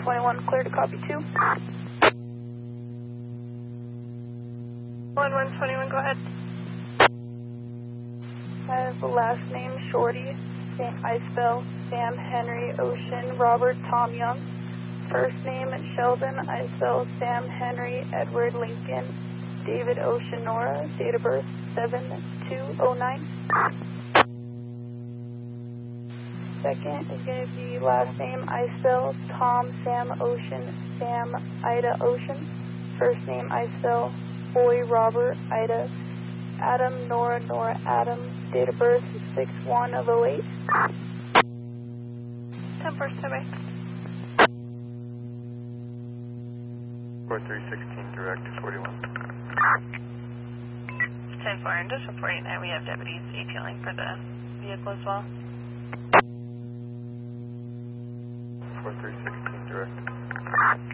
1121, clear to copy 2. 1121, go ahead. I have the last name Shorty. I spell Sam Henry Ocean Robert Tom Young. First name Sheldon. I spell Sam Henry Edward Lincoln David Ocean Nora. Date of birth 7209. Second is going to be last name I spell Tom Sam Ocean Sam Ida Ocean. First name I spell Boy Robert Ida Adam Nora Nora Adam. Date of birth 6/1 of 08. 10-4, survey. 4316 direct 41. 10-4, and just reporting that we have deputies detailing for the vehicle as well.